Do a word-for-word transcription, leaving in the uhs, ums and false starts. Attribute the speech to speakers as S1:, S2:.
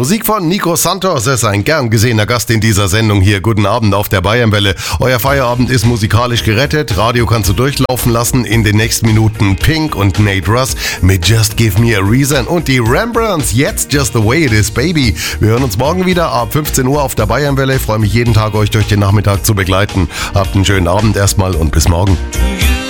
S1: Musik von Nico Santos ist ein gern gesehener Gast in dieser Sendung hier. Guten Abend auf der Bayernwelle. Euer Feierabend ist musikalisch gerettet. Radio kannst du durchlaufen lassen. In den nächsten Minuten Pink und Nate Russ mit Just Give Me a Reason und die Rembrandts jetzt Just the Way It Is, Baby. Wir hören uns morgen wieder ab fünfzehn Uhr auf der Bayernwelle. Ich freue mich jeden Tag, euch durch den Nachmittag zu begleiten. Habt einen schönen Abend erstmal und bis morgen.